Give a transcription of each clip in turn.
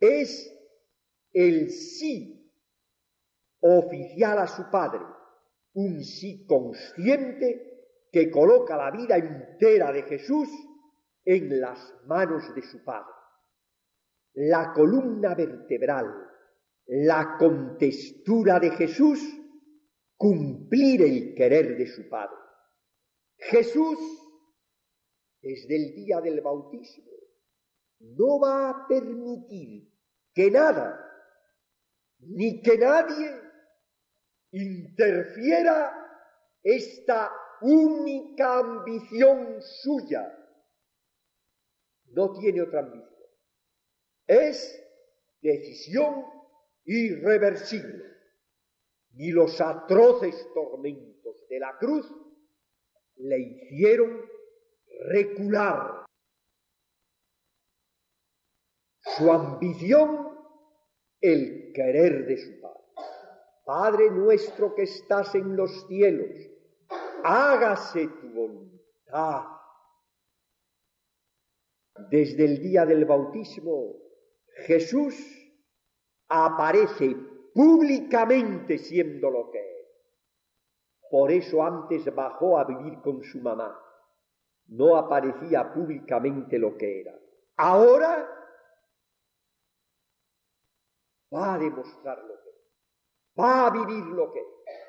es el sí oficial a su Padre, un sí consciente que coloca la vida entera de Jesús en las manos de su Padre. La columna vertebral, la contextura de Jesús, cumplir el querer de su Padre. Jesús, desde el día del bautismo, no va a permitir que nada, ni que nadie interfiera esta única ambición suya. No tiene otra ambición. Es decisión irreversible. Ni los atroces tormentos de la cruz le hicieron recular. Su ambición, el querer de su Padre. Padre nuestro que estás en los cielos, hágase tu voluntad. Desde el día del bautismo, Jesús aparece públicamente siendo lo que es. Por eso antes bajó a vivir con su mamá. No aparecía públicamente lo que era. Ahora va a demostrar lo que es. Va a vivir lo que es.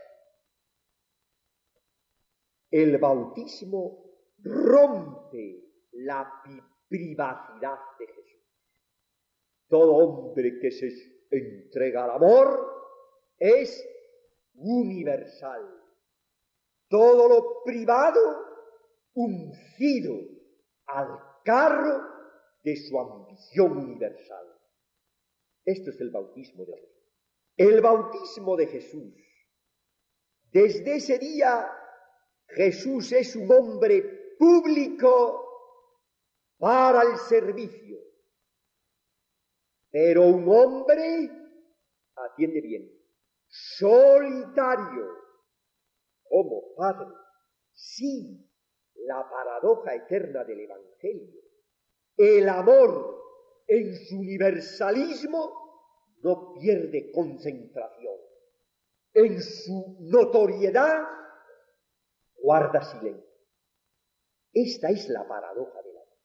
El bautismo rompe la privacidad de Jesús. Todo hombre que se entrega al amor es universal. Todo lo privado uncido al carro de su ambición universal. Esto es el bautismo de Jesús. El bautismo de Jesús. Desde ese día, Jesús es un hombre público para el servicio. Pero un hombre, atiende bien, solitario, como Padre, sí, la paradoja eterna del Evangelio. El amor en su universalismo no pierde concentración. En su notoriedad guarda silencio. Esta es la paradoja del amor.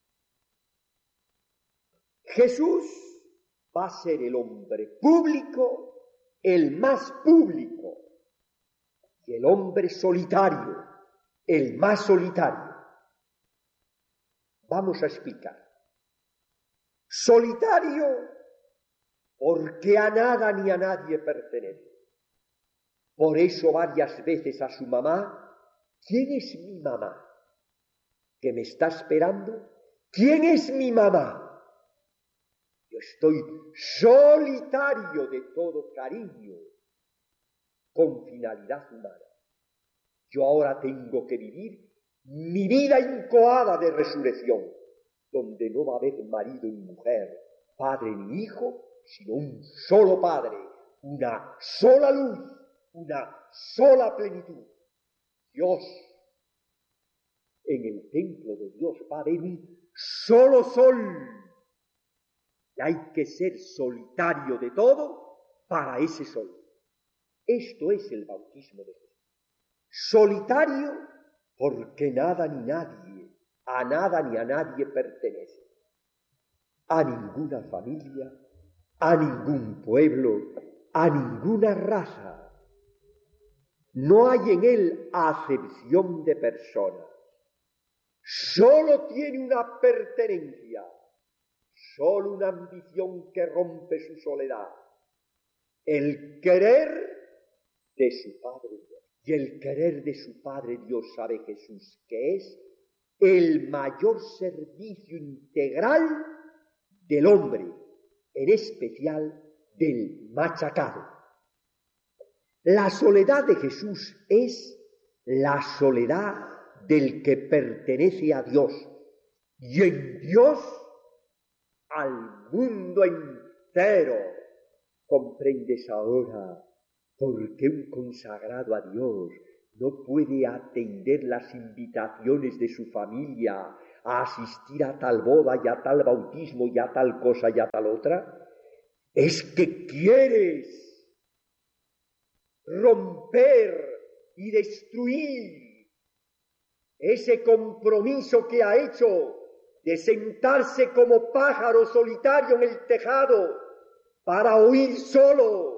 Jesús va a ser el hombre público, el más público, y el hombre solitario, el más solitario. Vamos a explicar. Solitario porque a nada ni a nadie pertenece. Por eso varias veces a su mamá, ¿quién es mi mamá? ¿Que me está esperando? ¿Quién es mi mamá? Yo estoy solitario de todo cariño, con finalidad humana. Yo ahora tengo que vivir mi vida incoada de resurrección, donde no va a haber marido y mujer, padre ni hijo, sino un solo Padre, una sola luz, una sola plenitud. Dios, en el templo de Dios va a haber un solo sol. Y hay que ser solitario de todo para ese sol. Esto es el bautismo de Jesús. Solitario porque nada ni nadie, a nada ni a nadie pertenece. A ninguna familia, a ningún pueblo, a ninguna raza. No hay en él acepción de personas. Solo tiene una pertenencia. Solo una ambición que rompe su soledad. El querer de su Padre Dios. Y el querer de su Padre Dios, sabe Jesús, que es el mayor servicio integral del hombre, en especial del machacado. La soledad de Jesús es la soledad del que pertenece a Dios. Y en Dios al mundo entero. ¿Comprendes ahora por qué un consagrado a Dios no puede atender las invitaciones de su familia a asistir a tal boda y a tal bautismo y a tal cosa y a tal otra, es que quieres romper y destruir ese compromiso que ha hecho de sentarse como pájaro solitario en el tejado para oír solo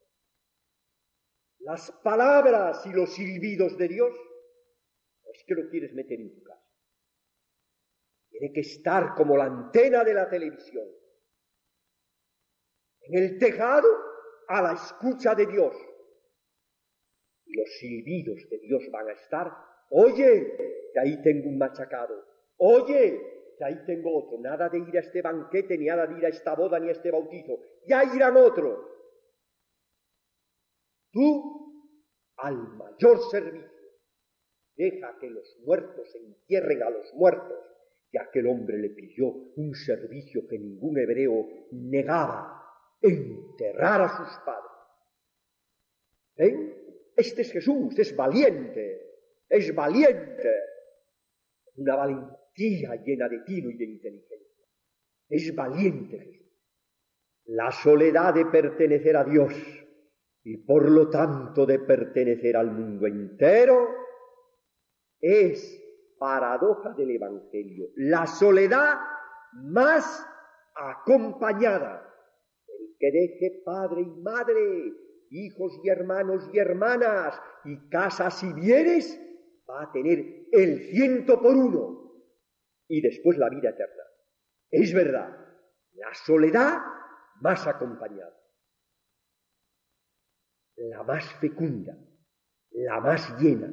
las palabras y los silbidos de Dios. Es que lo quieres meter en tu casa. Tiene que estar como la antena de la televisión, en el tejado, a la escucha de Dios. Y los silbidos de Dios van a estar: oye, que ahí tengo un machacado, oye, que ahí tengo otro. Nada de ir a este banquete, ni nada de ir a esta boda, ni a este bautizo. Ya irán otros. Tú, al mayor servicio, deja que los muertos entierren a los muertos. Y aquel hombre le pidió un servicio que ningún hebreo negaba: enterrar a sus padres. ¿Ven? Este es Jesús, es valiente, una valentía llena de tino y de inteligencia. Es valiente Jesús. La soledad de pertenecer a Dios y por lo tanto de pertenecer al mundo entero es, paradoja del Evangelio, la soledad más acompañada. El que deje padre y madre, hijos y hermanos y hermanas, y casas y bienes, va a tener el 100 por 1 y después la vida eterna. Es verdad, la soledad más acompañada, la más fecunda, la más llena,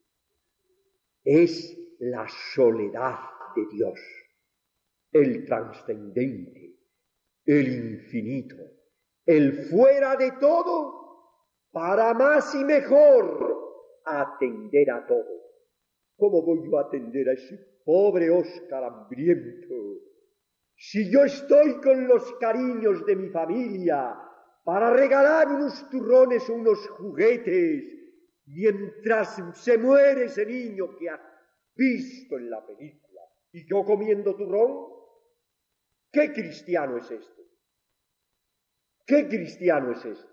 es la soledad de Dios, el trascendente, el infinito, el fuera de todo, para más y mejor atender a todo. ¿Cómo voy yo a atender a ese pobre Óscar hambriento si yo estoy con los cariños de mi familia para regalar unos turrones o unos juguetes mientras se muere ese niño que has visto en la película y yo comiendo turrón? ¿Qué cristiano es este? ¿Qué cristiano es este?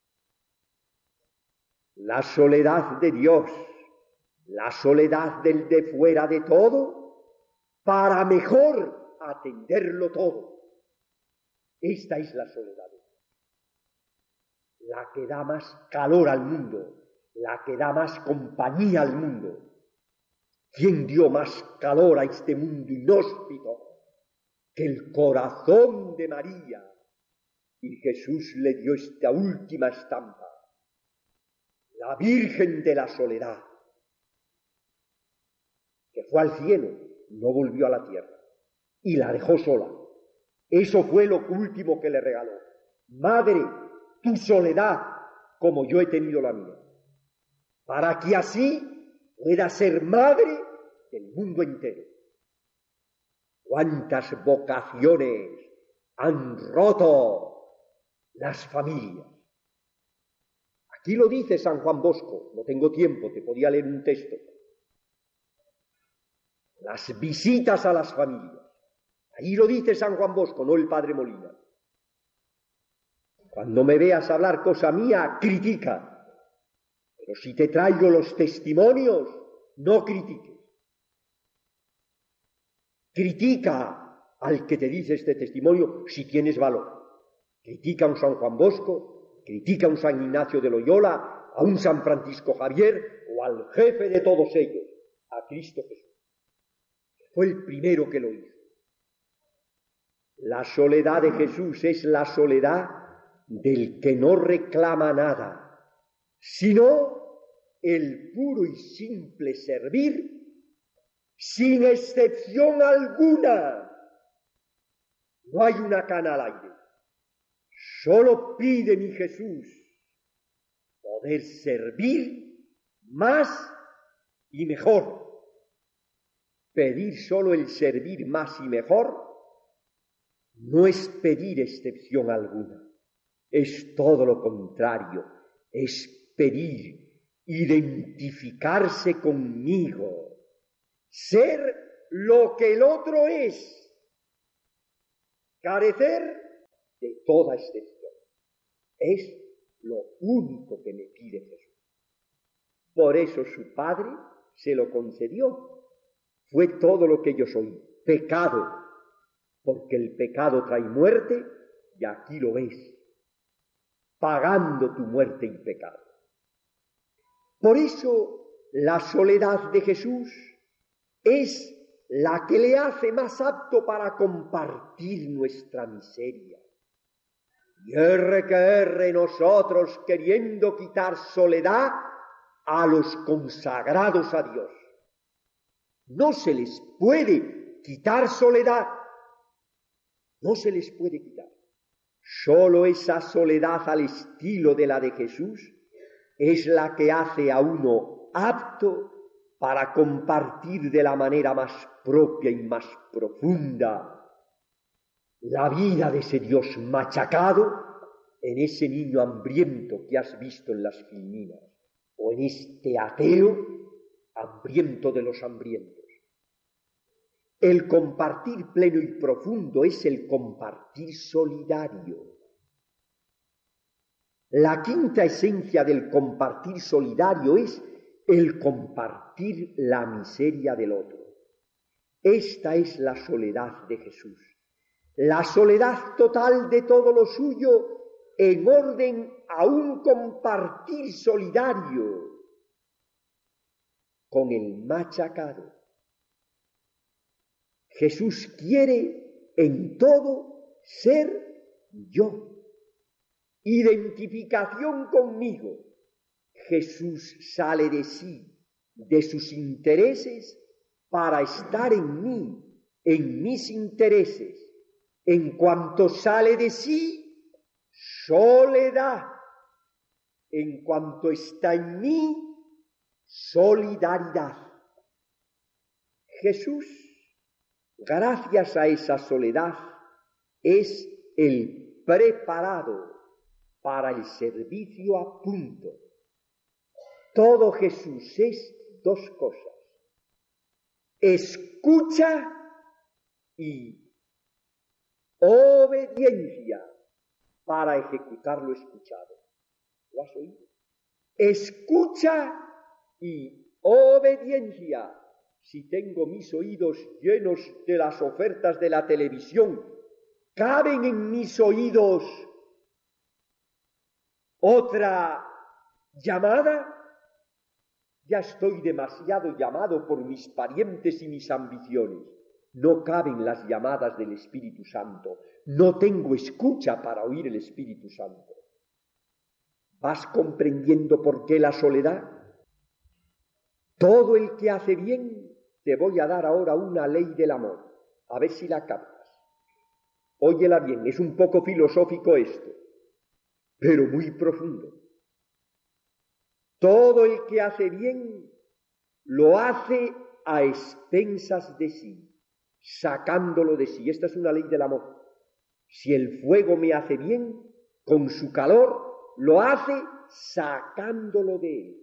La soledad de Dios, la soledad del de fuera de todo, para mejor atenderlo todo. Esta es la soledad de Dios, la que da más calor al mundo, la que da más compañía al mundo. ¿Quién dio más calor a este mundo inhóspito que el corazón de María? Y Jesús le dio esta última estampa: la Virgen de la Soledad, que fue al cielo, no volvió a la tierra, y la dejó sola. Eso fue lo último que le regaló. Madre, tu soledad, como yo he tenido la mía, para que así pueda ser madre del mundo entero. ¿Cuántas vocaciones han roto las familias? Aquí lo dice San Juan Bosco, no tengo tiempo, te podía leer un texto. Las visitas a las familias. Ahí lo dice San Juan Bosco, no el padre Molina. Cuando me veas hablar cosa mía, critica. Pero si te traigo los testimonios, no critiques. Critica al que te dice este testimonio si tienes valor. Critica a un San Juan Bosco, critica a un San Ignacio de Loyola, a un San Francisco Javier o al jefe de todos ellos, a Cristo Jesús. Fue el primero que lo hizo. La soledad de Jesús es la soledad del que no reclama nada, sino el puro y simple servir sin excepción alguna. No hay una cana al aire. Solo pide mi Jesús poder servir más y mejor. Pedir solo el servir más y mejor no es pedir excepción alguna, es todo lo contrario, es pedir identificarse conmigo, ser lo que el otro es, carecer de toda excepción. Es lo único que me pide Jesús. Por eso su Padre se lo concedió. Fue todo lo que yo soy, pecado, porque el pecado trae muerte, y aquí lo ves, pagando tu muerte y pecado. Por eso la soledad de Jesús es la que le hace más apto para compartir nuestra miseria. Y erre nosotros queriendo quitar soledad a los consagrados a Dios. No se les puede quitar soledad, no se les puede quitar. Solo esa soledad al estilo de la de Jesús es la que hace a uno apto para compartir de la manera más propia y más profunda la vida de ese Dios machacado en ese niño hambriento que has visto en las Filminas, o en este ateo hambriento de los hambrientos. El compartir pleno y profundo es el compartir solidario. La quinta esencia del compartir solidario es el compartir la miseria del otro. Esta es la soledad de Jesús, la soledad total de todo lo suyo en orden a un compartir solidario con el machacado. Jesús quiere en todo ser yo. Identificación conmigo. Jesús sale de sí, de sus intereses, para estar en mí, en mis intereses. En cuanto sale de sí, soledad. En cuanto está en mí, solidaridad. Jesús, gracias a esa soledad, es el preparado para el servicio a punto. Todo Jesús es dos cosas: escucha y obediencia para ejecutar lo escuchado. ¿Lo has oído? Escucha y obediencia. Si tengo mis oídos llenos de las ofertas de la televisión, ¿caben en mis oídos otra llamada? Ya estoy demasiado llamado por mis parientes y mis ambiciones. No caben las llamadas del Espíritu Santo. No tengo escucha para oír el Espíritu Santo. ¿Vas comprendiendo por qué la soledad? Todo el que hace bien, te voy a dar ahora una ley del amor. A ver si la captas. Óyela bien, es un poco filosófico esto, pero muy profundo. Todo el que hace bien lo hace a expensas de sí, sacándolo de sí. Esta es una ley del amor. Si el fuego me hace bien, con su calor lo hace sacándolo de él.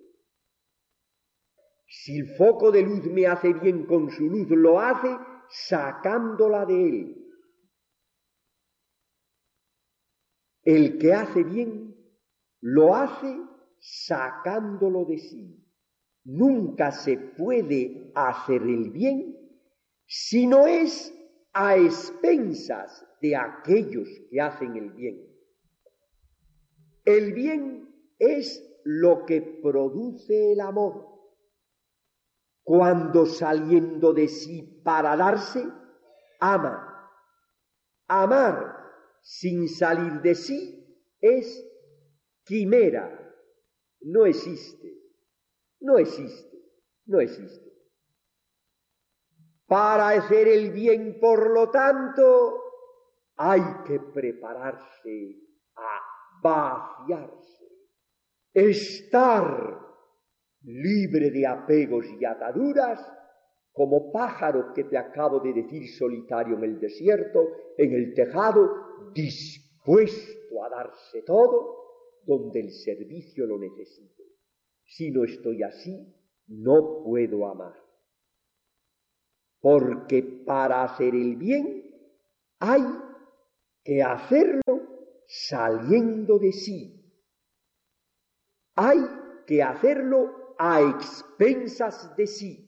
Si el foco de luz me hace bien con su luz, lo hace sacándola de él. El que hace bien lo hace sacándolo de sí. Nunca se puede hacer el bien si no es a expensas de aquellos que hacen el bien. El bien es lo que produce el amor. Cuando saliendo de sí para darse, ama. Amar sin salir de sí es quimera. No existe, no existe, no existe. Para hacer el bien, por lo tanto, hay que prepararse a vaciarse, estar libre de apegos y ataduras, como pájaro que te acabo de decir solitario en el desierto, en el tejado, dispuesto a darse todo donde el servicio lo necesite. Si no estoy así, no puedo amar. porque para hacer el bien hay que hacerlo saliendo de sí. Hay que hacerlo a expensas de sí.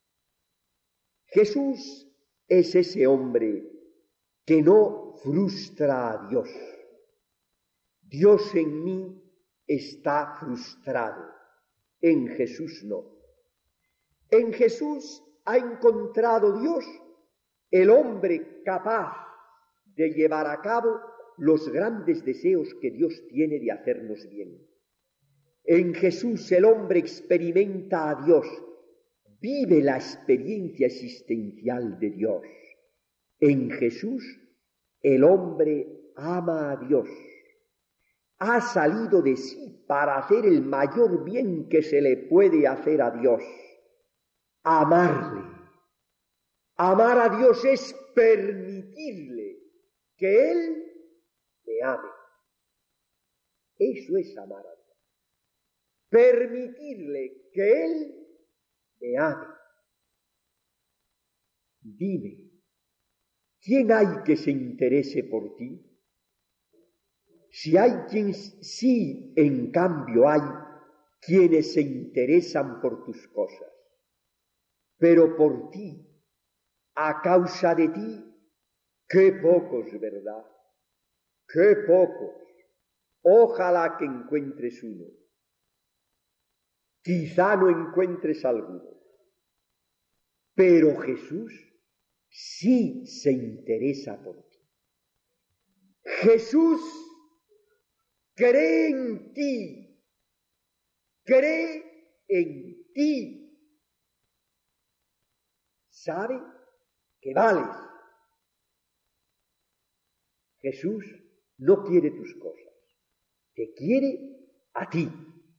Jesús es ese hombre que no frustra a Dios. Dios en mí está frustrado, en Jesús no. En Jesús ha encontrado Dios el hombre capaz de llevar a cabo los grandes deseos que Dios tiene de hacernos bien. En Jesús el hombre experimenta a Dios, vive la experiencia existencial de Dios. En Jesús el hombre ama a Dios. Ha salido de sí para hacer el mayor bien que se le puede hacer a Dios. Amarle. Amar a Dios es permitirle que Él me ame. Eso es amar a Dios. Permitirle que Él me ame. Dime, ¿quién hay que se interese por ti? Si hay quien sí, en cambio hay quienes se interesan por tus cosas, pero por ti, a causa de ti, qué pocos, ¿verdad? Qué pocos. Ojalá que encuentres uno. Quizá no encuentres alguno. Pero Jesús sí se interesa por ti. Jesús cree en ti. Cree en ti. Sabe que vales. Jesús no quiere tus cosas, te quiere a ti.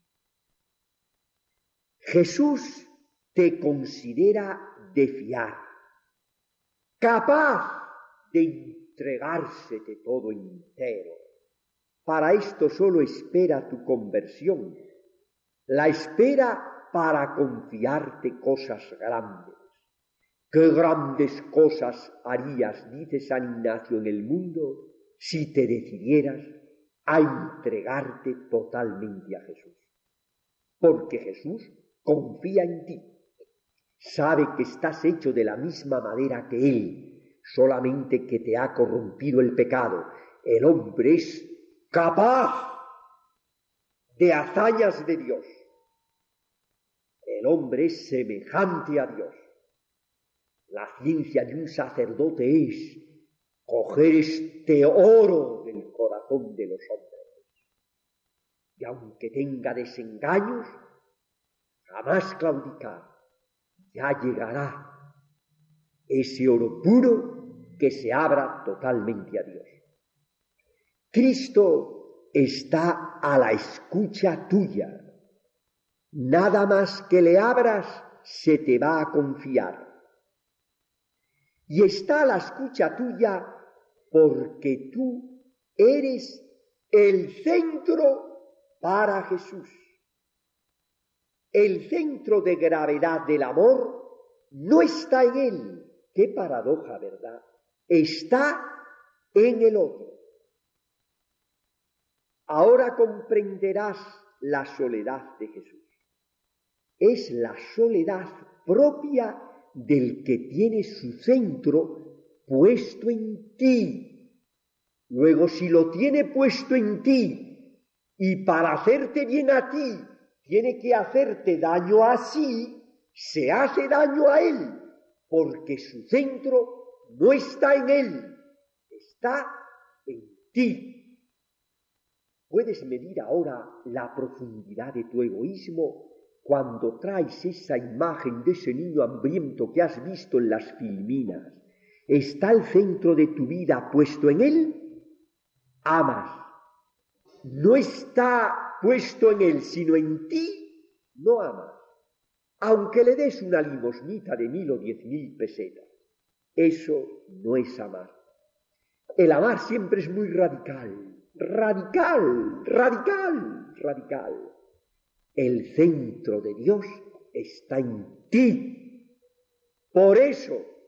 Jesús te considera de fiar, capaz de entregársete todo entero. Para esto solo espera tu conversión, la espera para confiarte cosas grandes. ¿Qué grandes cosas harías, dice San Ignacio, en el mundo si te decidieras a entregarte totalmente a Jesús? Porque Jesús confía en ti, sabe que estás hecho de la misma madera que Él, solamente que te ha corrompido el pecado. El hombre es capaz de hazañas de Dios. El hombre es semejante a Dios. La ciencia de un sacerdote es coger este oro del corazón de los hombres. Y aunque tenga desengaños, jamás claudicar. Ya llegará ese oro puro que se abra totalmente a Dios. Cristo está a la escucha tuya. Nada más que le abras, se te va a confiar. Y está a la escucha tuya porque tú eres el centro para Jesús. El centro de gravedad del amor no está en Él. Qué paradoja, ¿verdad? Está en el otro. Ahora comprenderás la soledad de Jesús. Es la soledad propia del que tiene su centro puesto en ti. Luego, si lo tiene puesto en ti y para hacerte bien a ti tiene que hacerte daño a sí, se hace daño a él, porque su centro no está en él, está en ti. Puedes medir ahora la profundidad de tu egoísmo cuando traes esa imagen de ese niño hambriento que has visto en las filminas. ¿Está el centro de tu vida puesto en él? Amas. No está puesto en él, sino en ti, no amas. Aunque le des una limosnita de 1.000 o 10.000 pesetas, eso no es amar. El amar siempre es muy radical, radical, radical, radical. El centro de Dios está en ti. Por eso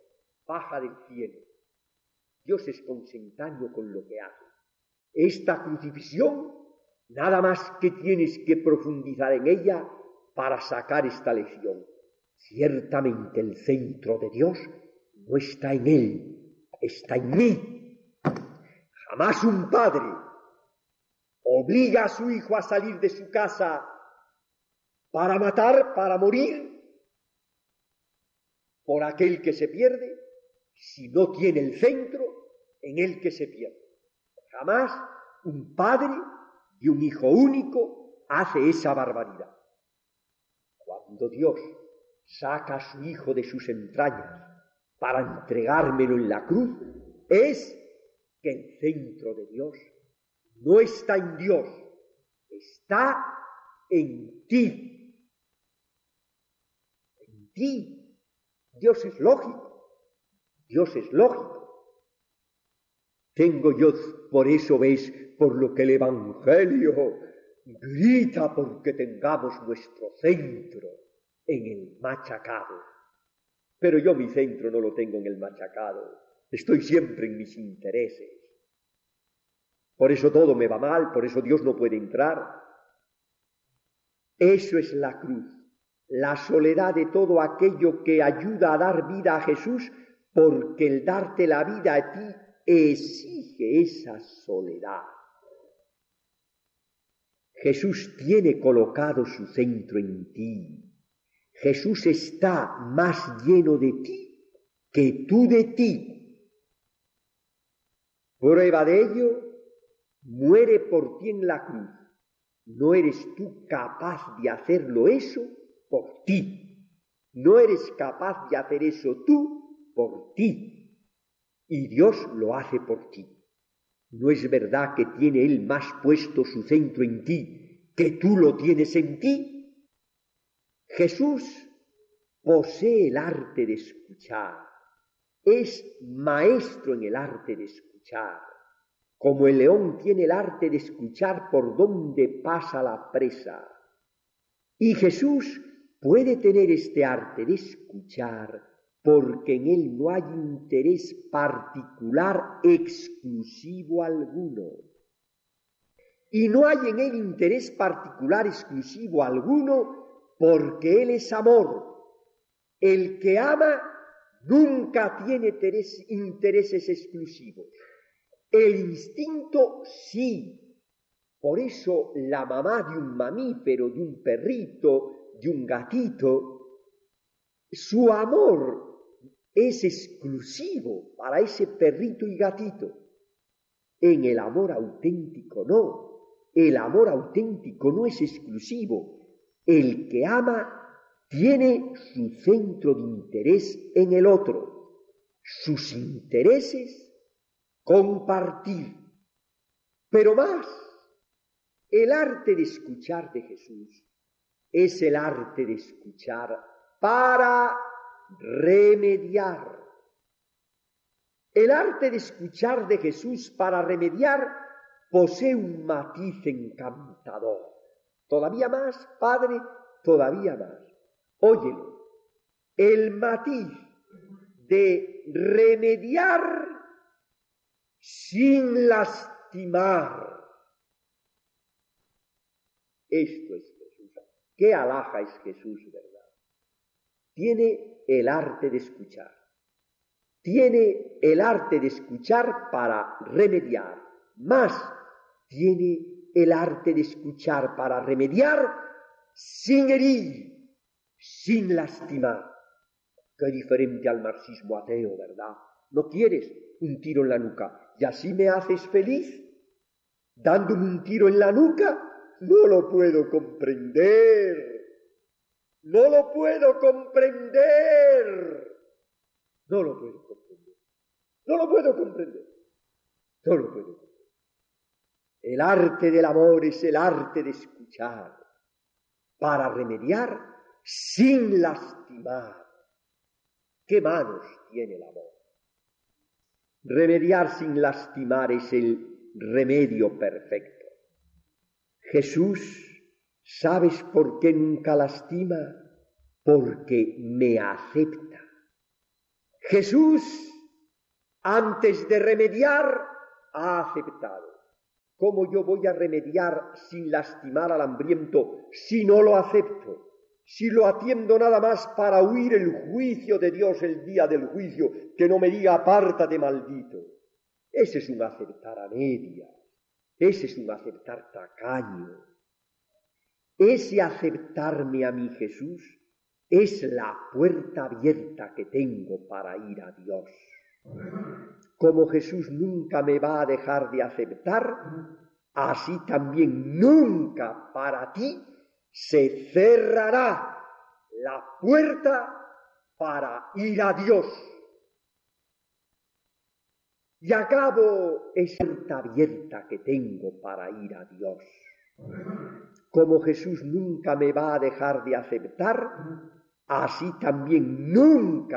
baja del cielo. Dios es consentáneo con lo que hace. Esta crucifixión, nada más que tienes que profundizar en ella para sacar esta lección. Ciertamente el centro de Dios no está en Él, está en mí. Jamás un padre obliga a su hijo a salir de su casa para matar, para morir por aquel que se pierde, si no tiene el centro en el que se pierde. Jamás un padre y un hijo único hace esa barbaridad. Cuando Dios saca a su hijo de sus entrañas para entregármelo en la cruz, es que el centro de Dios no está en Dios, está en ti. En ti. Dios es lógico. Dios es lógico. Tengo yo, por eso ves, por lo que el Evangelio grita porque tengamos nuestro centro en el machacado. Pero yo mi centro no lo tengo en el machacado. Estoy siempre en mis intereses. Por eso todo me va mal, por eso Dios no puede entrar. Eso es la cruz, la soledad de todo aquello que ayuda a dar vida a Jesús, porque el darte la vida a ti exige esa soledad. Jesús tiene colocado su centro en ti. Jesús está más lleno de ti que tú de ti. Prueba de ello, muere por ti en la cruz. No eres tú capaz de hacerlo eso por ti. No eres capaz de hacer eso tú por ti. Y Dios lo hace por ti. ¿No es verdad que tiene Él más puesto su centro en ti que tú lo tienes en ti? Jesús posee el arte de escuchar. Es maestro en el arte de escuchar. Como el león tiene el arte de escuchar por dónde pasa la presa. Y Jesús puede tener este arte de escuchar porque en él no hay interés particular exclusivo alguno. Y no hay en él interés particular exclusivo alguno porque él es amor. El que ama nunca tiene intereses exclusivos. El instinto sí. Por eso la mamá de un mamífero, de un perrito, de un gatito, su amor es exclusivo para ese perrito y gatito. En el amor auténtico no. El amor auténtico no es exclusivo. El que ama tiene su centro de interés en el otro. Sus intereses, compartir. Pero más, el arte de escuchar de Jesús es el arte de escuchar para remediar. El arte de escuchar de Jesús para remediar posee un matiz encantador. Todavía más, Padre, todavía más. Óyelo, el matiz de remediar sin lastimar. Esto es Jesús. ¿Qué alhaja es Jesús, verdad? Tiene el arte de escuchar. Tiene el arte de escuchar para remediar. Más, tiene el arte de escuchar para remediar sin herir, sin lastimar. Qué diferente al marxismo ateo, ¿verdad? ¿No quieres un tiro en la nuca? ¿Y así me haces feliz? ¿Dándome un tiro en la nuca? No lo puedo comprender. No lo puedo comprender. No lo puedo comprender. No lo puedo comprender. No lo puedo comprender. El arte del amor es el arte de escuchar para remediar sin lastimar. ¿Qué manos tiene el amor? Remediar sin lastimar es el remedio perfecto. Jesús, ¿sabes por qué nunca lastima? Porque me acepta. Jesús, antes de remediar, ha aceptado. ¿Cómo yo voy a remediar sin lastimar al hambriento si no lo acepto? Si lo atiendo nada más para huir el juicio de Dios el día del juicio, que no me diga apártate maldito. Ese es un aceptar a medias, ese es un aceptar tacaño. Ese aceptarme a mi Jesús es la puerta abierta que tengo para ir a Dios. Como Jesús nunca me va a dejar de aceptar, así también nunca para ti se cerrará la puerta para ir a Dios. Y acabo esa puerta abierta que tengo para ir a Dios. Como Jesús nunca me va a dejar de aceptar, así también nunca